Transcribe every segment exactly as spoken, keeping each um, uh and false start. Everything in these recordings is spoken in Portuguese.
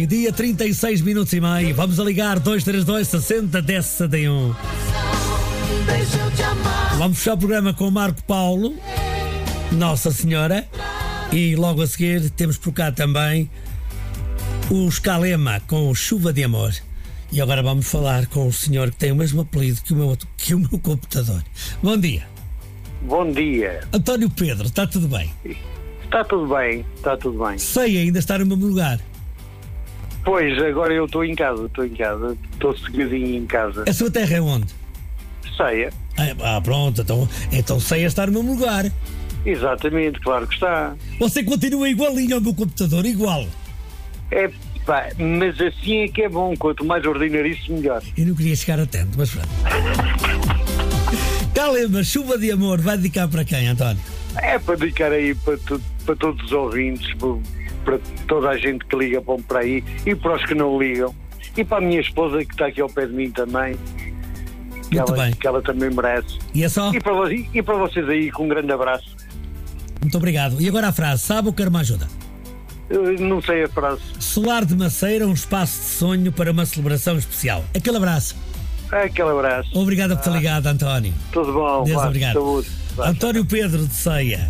meio-dia, trinta e seis minutos e meio. Vamos a ligar dois três dois, sessenta, dez, sessenta e um. Vamos fechar o programa com o Marco Paulo, Nossa Senhora. E logo a seguir temos por cá também os Calema com o Chuva de Amor. E agora vamos falar com o senhor que tem o mesmo apelido que o meu, que o meu computador. Bom dia. Bom dia. António Pedro, está tudo bem? Está tudo bem, está tudo bem. Sei ainda estar no mesmo lugar. Pois, agora eu estou em casa, estou em casa, estou seguidinho em casa. A sua terra é onde? Ceia. Ah, pronto, então, então Ceia estar no mesmo lugar. Exatamente, claro que está. Você continua igualinho ao meu computador, igual. É pá, mas assim é que é bom, quanto mais ordinarice melhor. Eu não queria chegar a tanto, mas pronto. Calema, Chuva de Amor, vai dedicar para quem, António? É para dedicar aí para, tu, para todos os ouvintes, para, para toda a gente que liga para, para aí e para os que não ligam. E para a minha esposa que está aqui ao pé de mim também. Que Muito ela, bem. Que ela também merece. E é só? E para, vo- e para vocês aí, com um grande abraço. Muito obrigado. E agora a frase, sabe ou quer uma ajuda? Eu não sei a frase. Solar de Maceira, um espaço de sonho para uma celebração especial. Aquele abraço. Aquele abraço. Obrigado por ter ligado, António. Tudo bom, Deus vá, obrigado. saúde. Vá. António Pedro de Ceia.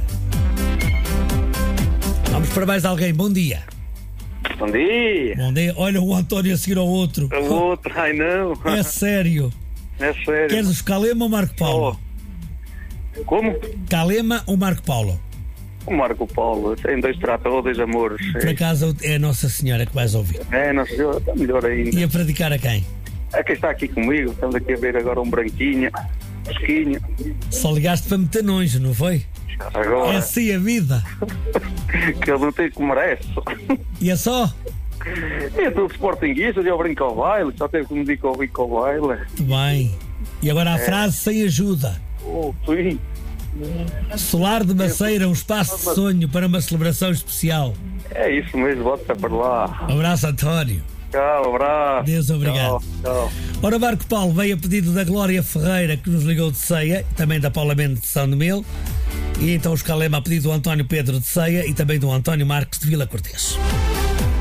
Vamos para mais alguém. Bom dia. Bom dia. Bom dia. Olha o António a seguir ao outro. O outro, ai não. É sério. É sério. Queres os Calema ou Marco Paulo? Oh. Como? Calema ou Marco Paulo? O Marco Paulo, tem dois tratadores de amores. Por acaso é a Nossa Senhora que vais ouvir. É, Nossa Senhora, está melhor ainda. E a predicar a quem? É quem está aqui comigo, estamos aqui a ver agora um branquinho, fresquinho. Só ligaste para meter nojo, não foi? É Agora, assim a vida. que ele não tem que merece. E é só? É tudo sportinguista, já brinca ao baile, só teve que me dizer que eu brinco ao baile. Muito bem. E agora a frase sem ajuda. Oh, sim. Solar de Maceira, um espaço de sonho para uma celebração especial. É isso mesmo, bota para lá. Abraço, António. Tchau, abraço. Deus obrigado. Tchau, tchau. Ora, Marco Paulo veio a pedido da Glória Ferreira, que nos ligou de Ceia, também da Paula Mendes de São Domingos, e então os Calema a pedido do António Pedro de Ceia e também do António Marcos de Vila Cortês.